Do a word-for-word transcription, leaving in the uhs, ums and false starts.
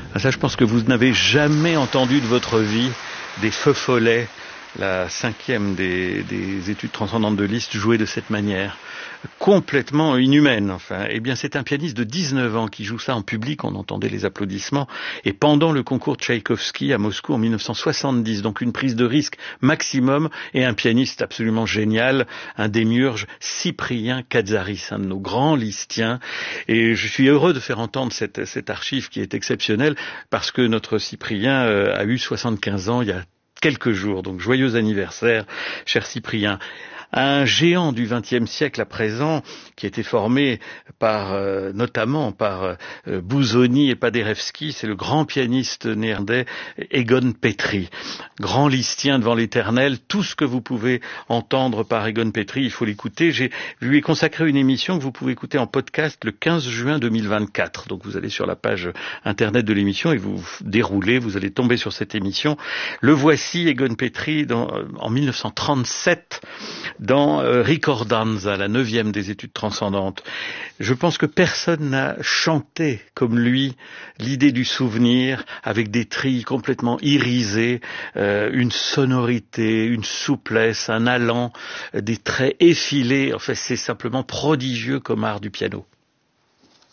Ah, ça, je pense que vous n'avez jamais entendu de votre vie des feux follets, la cinquième des, des études transcendantes de Liszt, jouer de cette manière, complètement inhumaine. Enfin, eh bien, c'est un pianiste de dix-neuf ans qui joue ça en public. On entendait les applaudissements. Et pendant le concours Tchaïkovski à Moscou en mille neuf cent soixante-dix, donc une prise de risque maximum, et un pianiste absolument génial, un démiurge, Cyprien Katsaris, un de nos grands listiens. Et je suis heureux de faire entendre cette, cette archive qui est exceptionnelle, parce que notre Cyprien euh, a eu soixante-quinze ans il y a quelques jours. Donc joyeux anniversaire, cher Cyprien. Un géant du vingtième siècle à présent, qui a été formé par, euh, notamment par euh, Busoni et Paderewski, c'est le grand pianiste néerlandais Egon Petri. Grand listien devant l'éternel, tout ce que vous pouvez entendre par Egon Petri, il faut l'écouter. J'ai, je lui ai consacré une émission que vous pouvez écouter en podcast le quinze juin deux mille vingt-quatre. Donc vous allez sur la page internet de l'émission et vous déroulez, vous allez tomber sur cette émission. Le voici, Egon Petri, dans, en mille neuf cent trente-sept, dans euh, Ricordanza, la neuvième des études transcendantes. Je pense que personne n'a chanté comme lui l'idée du souvenir, avec des trilles complètement irisées, euh, une sonorité, une souplesse, un allant, des traits effilés. Enfin, c'est simplement prodigieux comme art du piano.